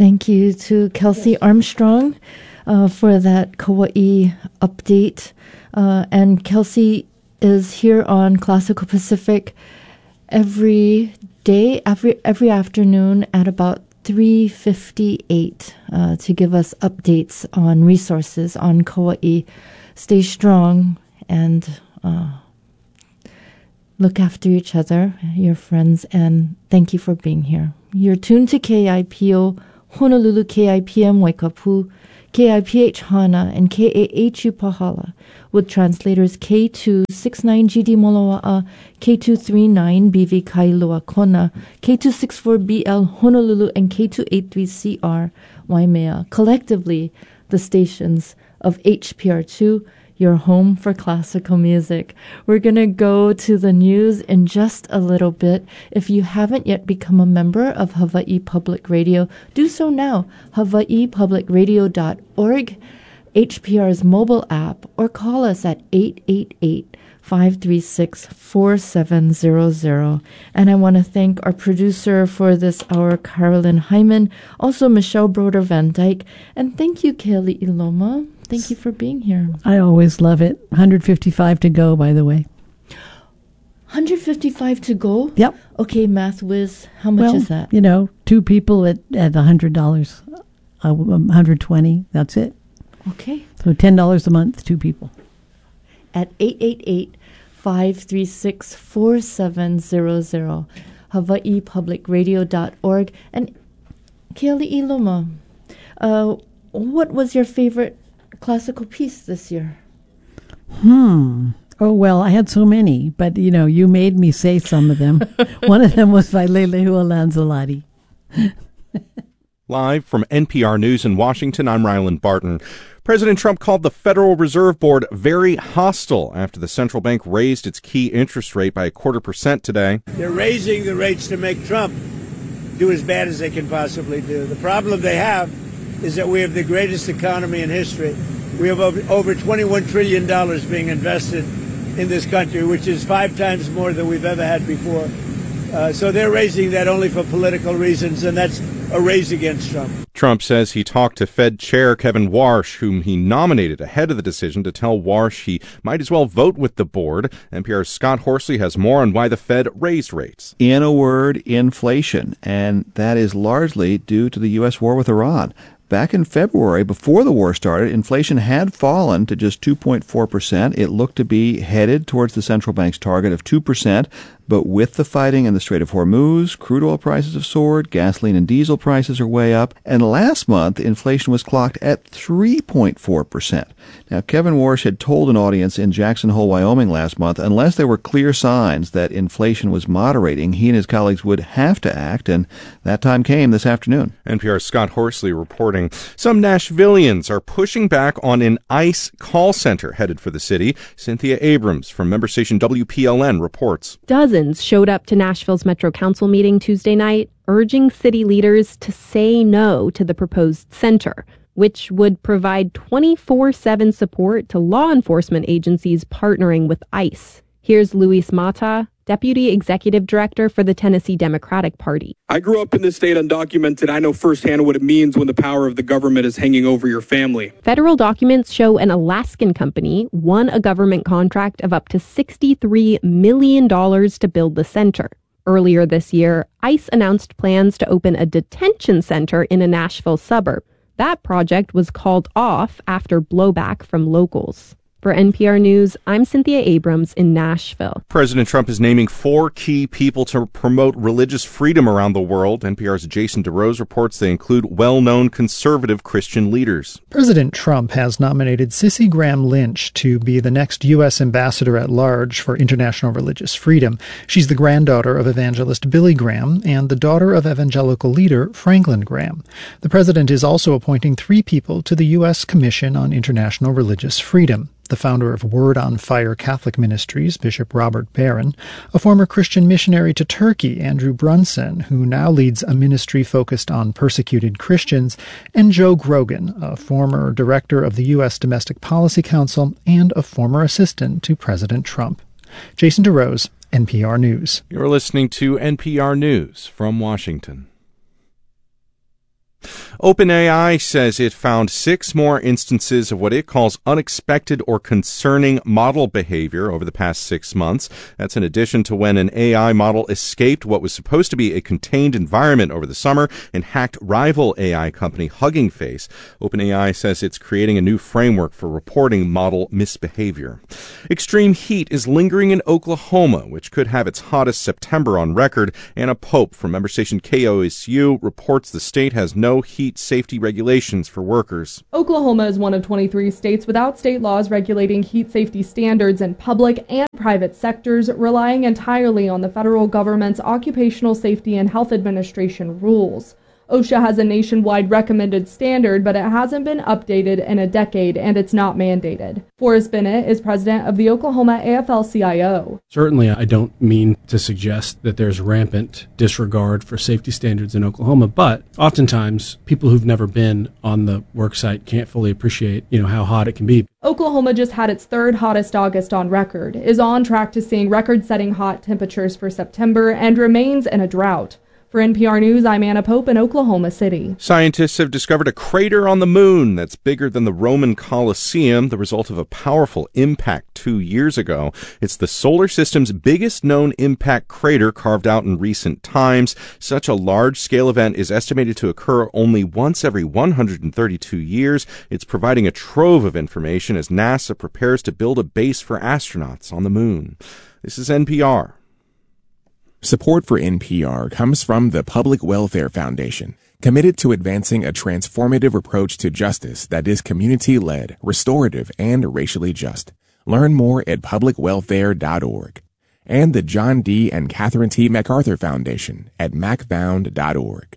Thank you to Kelsey Armstrong for that Kauai update. And Kelsey is here on Classical Pacific every day, every afternoon at about 3:58 to give us updates on resources on Kauai. Stay strong and look after each other, your friends, and thank you for being here. You're tuned to KIPO, Honolulu KIPM Waikapu, KIPH Hana, and KAHU Pahala, with translators K269GD Moloa'a, K239BV Kailua Kona, K264BL Honolulu, and K283CR Waimea, collectively the stations of HPR2, your home for classical music. We're going to go to the news in just a little bit. If you haven't yet become a member of Hawaii Public Radio, do so now. hawaiipublicradio.org, HPR's mobile app, or call us at 888-536-4700. And I want to thank our producer for this hour, Carolyn Hyman, also Michelle Broder-Van Dyke, and thank you, Kelly Iloma. Thank you for being here. I always love it. 155 to go, by the way. 155 to go? Yep. Okay, math whiz. How much is that? Two people at $100, 120. That's it. Okay. So $10 a month, two people. At 888-536-4700, hawaiipublicradio.org. And Keali Iloma, what was your favorite classical piece this year? Oh, well, I had so many, but, you made me say some of them. One of them was by Lelehua Lanzolati. Live from NPR News in Washington, I'm Ryland Barton. President Trump called the Federal Reserve Board very hostile after the central bank raised its key interest rate by 0.25% today. They're raising the rates to make Trump do as bad as they can possibly do. The problem they have is that we have the greatest economy in history. We have over $21 trillion being invested in this country, which is 5 times more than we've ever had before. So they're raising that only for political reasons, and that's a raise against Trump. Trump says he talked to Fed Chair Kevin Warsh, whom he nominated ahead of the decision, to tell Warsh he might as well vote with the board. NPR's Scott Horsley has more on why the Fed raised rates. In a word, inflation, and that is largely due to the U.S. war with Iran. Back in February, before the war started, inflation had fallen to just 2.4%. It looked to be headed towards the central bank's target of 2%. But with the fighting in the Strait of Hormuz, crude oil prices have soared, gasoline and diesel prices are way up, and last month, inflation was clocked at 3.4%. Now, Kevin Warsh had told an audience in Jackson Hole, Wyoming last month, unless there were clear signs that inflation was moderating, he and his colleagues would have to act, and that time came this afternoon. NPR's Scott Horsley reporting. Some Nashvillians are pushing back on an ICE call center headed for the city. Cynthia Abrams from member station WPLN reports. Dozens showed up to Nashville's Metro Council meeting Tuesday night, urging city leaders to say no to the proposed center, which would provide 24/7 support to law enforcement agencies partnering with ICE. Here's Luis Mata, Deputy Executive Director for the Tennessee Democratic Party. I grew up in this state undocumented. I know firsthand what it means when the power of the government is hanging over your family. Federal documents show an Alaskan company won a government contract of up to $63 million to build the center. Earlier this year, ICE announced plans to open a detention center in a Nashville suburb. That project was called off after blowback from locals. For NPR News, I'm Cynthia Abrams in Nashville. President Trump is naming 4 key people to promote religious freedom around the world. NPR's Jason DeRose reports they include well-known conservative Christian leaders. President Trump has nominated Cissy Graham Lynch to be the next U.S. ambassador at large for international religious freedom. She's the granddaughter of evangelist Billy Graham and the daughter of evangelical leader Franklin Graham. The president is also appointing 3 people to the U.S. Commission on International Religious Freedom. The founder of Word on Fire Catholic Ministries, Bishop Robert Barron, a former Christian missionary to Turkey, Andrew Brunson, who now leads a ministry focused on persecuted Christians, and Joe Grogan, a former director of the U.S. Domestic Policy Council and a former assistant to President Trump. Jason DeRose, NPR News. You're listening to NPR News from Washington. OpenAI says it found 6 more instances of what it calls unexpected or concerning model behavior over the past 6 months. That's in addition to when an AI model escaped what was supposed to be a contained environment over the summer and hacked rival AI company Hugging Face. OpenAI says it's creating a new framework for reporting model misbehavior. Extreme heat is lingering in Oklahoma, which could have its hottest September on record. Anna Pope from member station KOSU reports the state has no heat safety regulations for workers. Oklahoma is one of 23 states without state laws regulating heat safety standards in public and private sectors, relying entirely on the federal government's Occupational Safety and Health Administration rules. OSHA has a nationwide recommended standard, but it hasn't been updated in a decade, and it's not mandated. Forrest Bennett is president of the Oklahoma AFL-CIO. Certainly, I don't mean to suggest that there's rampant disregard for safety standards in Oklahoma, but oftentimes people who've never been on the work site can't fully appreciate, how hot it can be. Oklahoma just had its 3rd hottest August on record, is on track to seeing record-setting hot temperatures for September, and remains in a drought. For NPR News, I'm Anna Pope in Oklahoma City. Scientists have discovered a crater on the moon that's bigger than the Roman Colosseum, the result of a powerful impact 2 years ago. It's the solar system's biggest known impact crater carved out in recent times. Such a large-scale event is estimated to occur only once every 132 years. It's providing a trove of information as NASA prepares to build a base for astronauts on the moon. This is NPR. Support for NPR comes from the Public Welfare Foundation, committed to advancing a transformative approach to justice that is community-led, restorative, and racially just. Learn more at publicwelfare.org. And the John D. and Catherine T. MacArthur Foundation at macfound.org.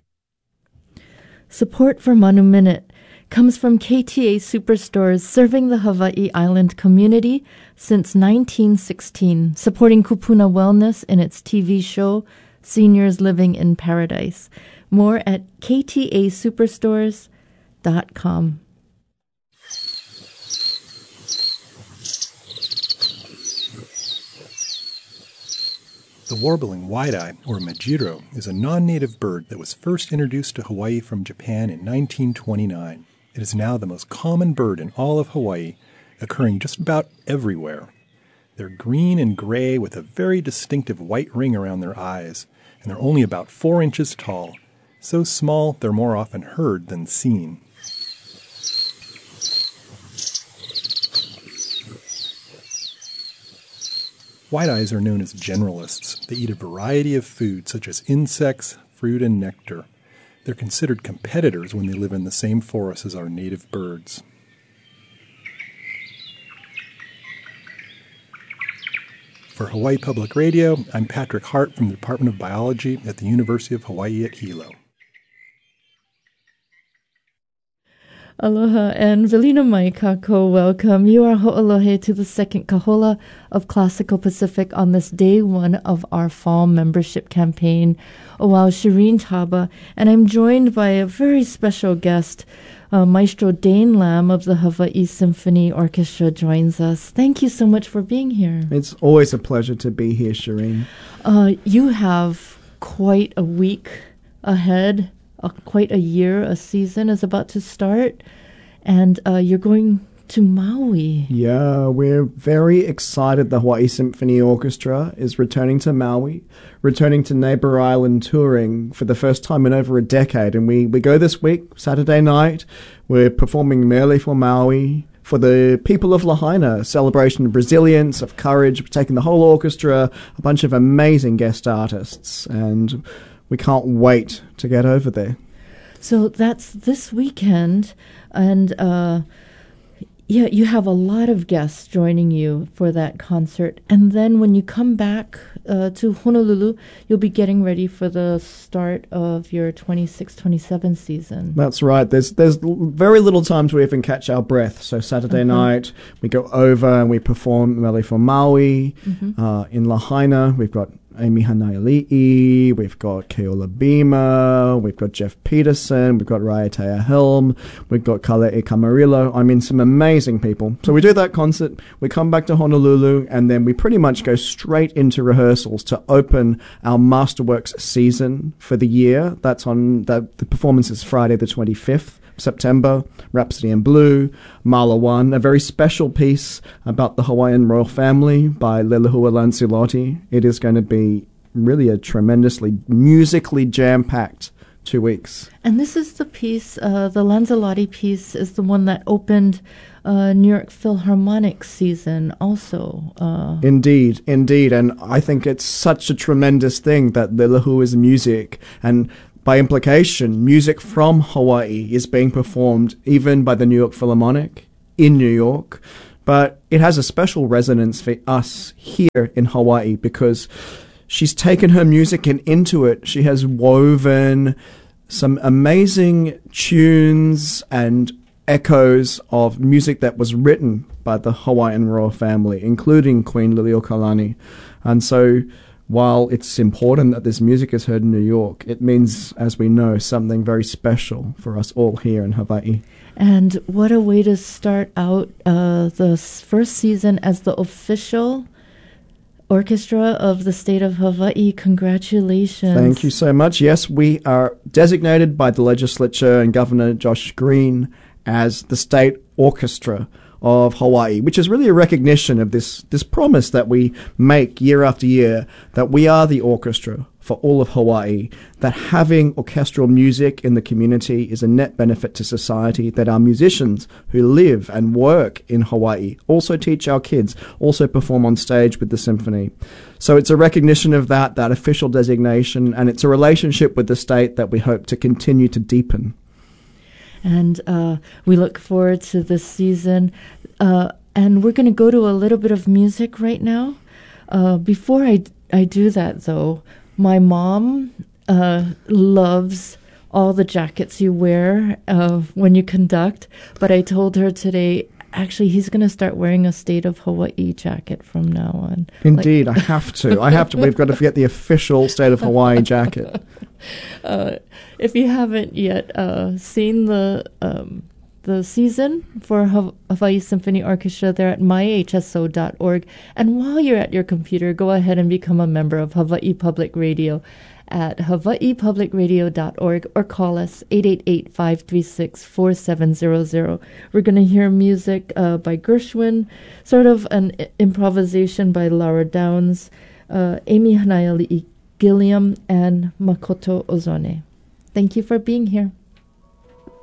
Support for Manu Minute comes from KTA Superstores, serving the Hawaii Island community since 1916, supporting kupuna wellness in its TV show, Seniors Living in Paradise. More at ktasuperstores.com. The warbling wide-eye, or majiro, is a non-native bird that was first introduced to Hawaii from Japan in 1929. It is now the most common bird in all of Hawaii, occurring just about everywhere. They're green and gray with a very distinctive white ring around their eyes, and they're only about 4 inches tall. So small, they're more often heard than seen. White-eyes are known as generalists. They eat a variety of food, such as insects, fruit, and nectar. They're considered competitors when they live in the same forest as our native birds. For Hawaii Public Radio, I'm Patrick Hart from the Department of Biology at the University of Hawaii at Hilo. Aloha and Velina mai kako, welcome. You are ho'olohe to the second kahola of Classical Pacific on this day 1 of our fall membership campaign. Wow, Shireen Taba, and I'm joined by a very special guest. Maestro Dane Lamb of the Hawaii Symphony Orchestra joins us. Thank you so much for being here. It's always a pleasure to be here, Shireen. You have quite a week ahead. Quite a year, a season is about to start, and you're going to Maui. Yeah, we're very excited. The Hawaii Symphony Orchestra is returning to Maui, returning to Neighbor Island touring for the first time in over a decade, and we go this week, Saturday night. We're performing Merely for Maui, for the people of Lahaina, a celebration of resilience, of courage. We're taking the whole orchestra, a bunch of amazing guest artists, and we can't wait to get over there. So that's this weekend, and you have a lot of guests joining you for that concert. And then when you come back to Honolulu, you'll be getting ready for the start of your 26-27 season. That's right. There's very little time to even catch our breath. So Saturday night, we go over and we perform Merely for Maui. In Lahaina, we've got Amy Hanaiali'i, we've got Keola Bima, we've got Jeff Peterson, we've got Raiatea Helm, we've got Kale'e Camarillo. I mean, some amazing people. So we do that concert, we come back to Honolulu, and then we pretty much go straight into rehearsals to open our Masterworks season for the year. That's on, the performance is Friday the 25th. September, Rhapsody in Blue, Mala One, a very special piece about the Hawaiian royal family by Lelehua Lanceloti. It is going to be really a tremendously musically jam-packed 2 weeks. And this is the piece, the Lanceloti piece is the one that opened New York Philharmonic season also. Indeed. And I think it's such a tremendous thing that Lelehua's music, and by implication, music from Hawaii, is being performed even by the New York Philharmonic in New York. But it has a special resonance for us here in Hawaii because she's taken her music and into it, she has woven some amazing tunes and echoes of music that was written by the Hawaiian royal family, including Queen Liliuokalani. And so while it's important that this music is heard in New York, it means, as we know, something very special for us all here in Hawaii. And what a way to start out the first season as the official orchestra of the state of Hawaii. Congratulations. Thank you so much. Yes, we are designated by the legislature and Governor Josh Green as the state orchestra of Hawaii, which is really a recognition of this promise that we make year after year, that we are the orchestra for all of Hawaii, that having orchestral music in the community is a net benefit to society, that our musicians who live and work in Hawaii also teach our kids, also perform on stage with the symphony. So it's a recognition of that official designation, and it's a relationship with the state that we hope to continue to deepen. And we look forward to this season. And we're going to go to a little bit of music right now. Before I do that, though, my mom loves all the jackets you wear when you conduct. But I told her today, actually, he's going to start wearing a State of Hawaii jacket from now on. Indeed, I have to. We've got to get the official State of Hawaii jacket. If you haven't yet seen the season for Hawaii Symphony Orchestra, they're at myhso.org. And while you're at your computer, go ahead and become a member of Hawaii Public Radio at hawaiipublicradio.org or call us 888-536-4700. We're going to hear music by Gershwin, sort of an improvisation by Laura Downs, Amy Hanaiali'i Gilliam, and Makoto Ozone. Thank you for being here.